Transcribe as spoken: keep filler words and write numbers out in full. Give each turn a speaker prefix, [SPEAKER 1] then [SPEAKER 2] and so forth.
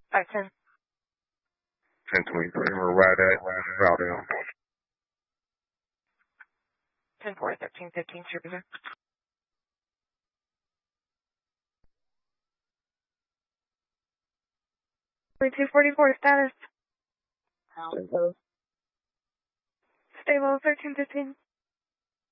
[SPEAKER 1] five ten.
[SPEAKER 2] ten twenty-three, we're right at Route M.
[SPEAKER 1] ten four, thirteen fifteen, Supervisor. two forty-four, status. Stable, thirteen fifteen.